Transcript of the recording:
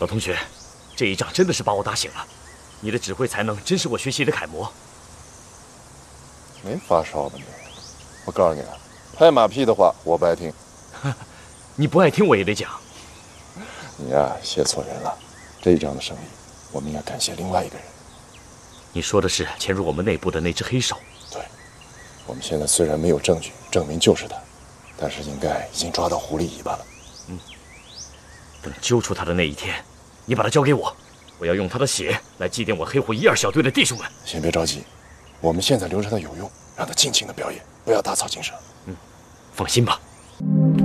老同学，这一仗真的是把我打醒了。你的指挥才能真是我学习的楷模。 没发烧吧你？我告诉你啊，拍马屁的话我不爱听。 你不爱听我也得讲。 你呀，谢错人了。这一仗的胜利，我们应该感谢另外一个人。 你说的是潜入我们内部的那只黑手？ 对。我们现在虽然没有证据证明就是他，但是应该已经抓到狐狸尾巴了。 等揪出他的那一天，你把他交给我，我要用他的血来祭奠我黑虎1、2小队的弟兄们。 先别着急，我们现在留着他有用，让他尽情的表演，不要打草惊蛇。 放心吧。